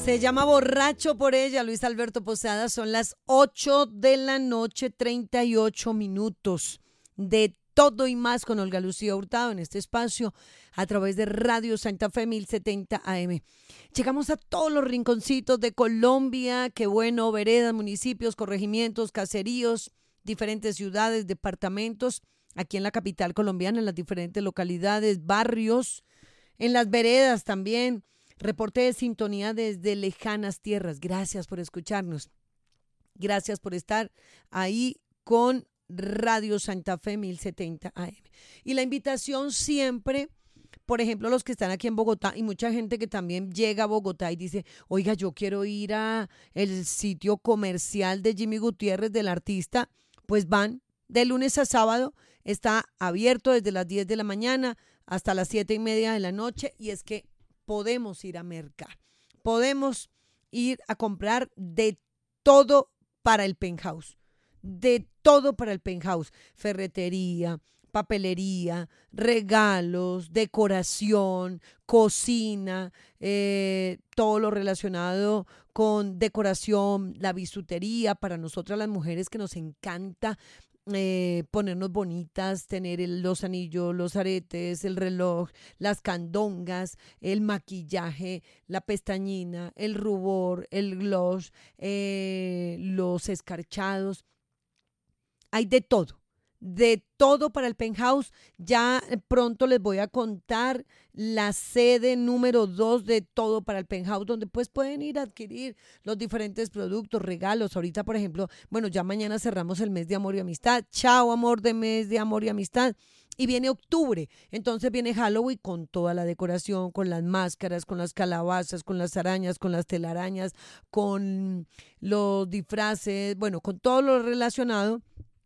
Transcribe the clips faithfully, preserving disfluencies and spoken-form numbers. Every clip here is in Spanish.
Se llama Borracho por ella, Luis Alberto Posada. Son las ocho de la noche, treinta y ocho minutos. De todo y más con Olga Lucía Hurtado en este espacio a través de Radio Santa Fe mil setenta A M. Llegamos a todos los rinconcitos de Colombia. Qué bueno, veredas, municipios, corregimientos, caseríos, diferentes ciudades, departamentos, aquí en la capital colombiana, en las diferentes localidades, barrios, en las veredas también. Reporte de sintonía desde lejanas tierras. Gracias por escucharnos. Gracias por estar ahí con Radio Santa Fe mil setenta A M. Y la invitación siempre, por ejemplo, los que están aquí en Bogotá y mucha gente que también llega a Bogotá y dice, oiga, yo quiero ir a el sitio comercial de Jimmy Gutiérrez, del artista, pues van de lunes a sábado. Está abierto desde las diez de la mañana hasta las siete y media de la noche y es que podemos ir a mercar, podemos ir a comprar de todo para el penthouse, de todo para el penthouse, ferretería, papelería, regalos, decoración, cocina, eh, todo lo relacionado con decoración, la bisutería, para nosotras las mujeres que nos encanta Eh, ponernos bonitas, tener el, los anillos, los aretes, el reloj, las candongas, el maquillaje, la pestañina, el rubor, el gloss, eh, los escarchados. Hay de todo, de todo para el penthouse. Ya pronto les voy a contar la sede número dos de todo para el penthouse, donde pues pueden ir a adquirir los diferentes productos, regalos. Ahorita, por ejemplo, bueno, ya mañana cerramos el mes de amor y amistad. Chao, amor de mes de amor y amistad. Y viene octubre, entonces viene Halloween con toda la decoración, con las máscaras, con las calabazas, con las arañas, con las telarañas, con los disfraces, bueno, con todo lo relacionado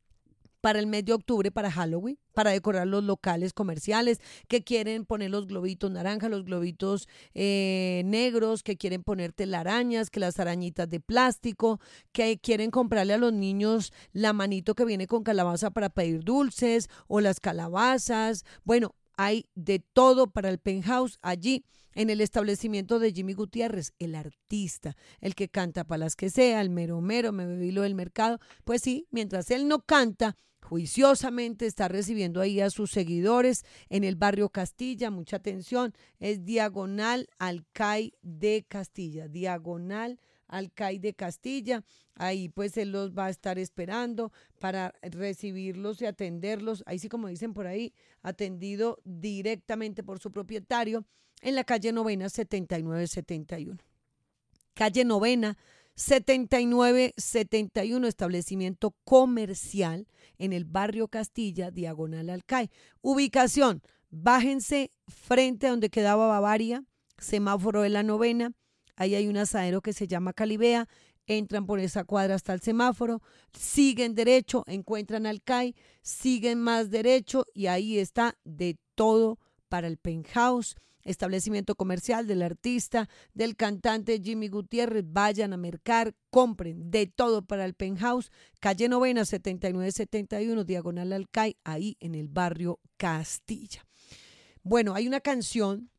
para el mes de octubre, para Halloween, para decorar los locales comerciales, que quieren poner los globitos naranjas, los globitos eh, negros, que quieren poner telarañas, que las arañitas de plástico, que quieren comprarle a los niños la manito que viene con calabaza para pedir dulces, o las calabazas. Bueno, hay de todo para el penthouse allí en el establecimiento de Jimmy Gutiérrez, el artista, el que canta para las que sea, el mero mero, me bebí lo del mercado. Pues sí, mientras él no canta, juiciosamente está recibiendo ahí a sus seguidores en el barrio Castilla. Mucha atención, es diagonal al C A I de Castilla, diagonal al C A I de Castilla. Ahí pues él los va a estar esperando para recibirlos y atenderlos. Ahí sí, como dicen por ahí, atendido directamente por su propietario en la calle Novena setenta y nueve setenta y uno. Calle Novena setenta y nueve setenta y uno, establecimiento comercial en el barrio Castilla, diagonal al C A I. Ubicación, bájense frente a donde quedaba Bavaria, semáforo de la Novena. Ahí hay un asadero que se llama Calibea. Entran por esa cuadra hasta el semáforo, siguen derecho, encuentran al C A I, siguen más derecho y ahí está de todo para el penthouse, establecimiento comercial del artista, del cantante Jimmy Gutiérrez. Vayan a mercar, compren de todo para el penthouse, calle Novena setenta y nueve setenta y uno, diagonal al C A I, ahí en el barrio Castilla. Bueno, hay una canción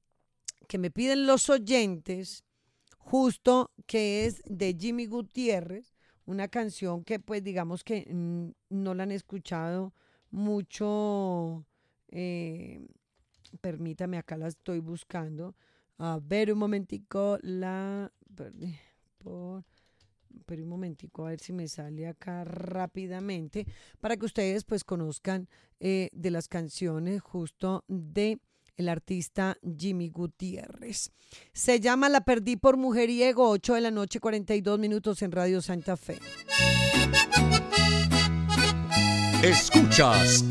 que me piden los oyentes, justo, que es de Jimmy Gutiérrez, una canción que pues digamos que mmm, no la han escuchado mucho. eh, permítame, acá la estoy buscando, a ver un momentico, la, perdí, por, pero un momentico, a ver si me sale acá rápidamente, para que ustedes pues conozcan eh, de las canciones justo de el artista Jimmy Gutiérrez. Se llama La Perdí por Mujeriego. Ocho de la noche, cuarenta y dos minutos en Radio Santa Fe. Escuchas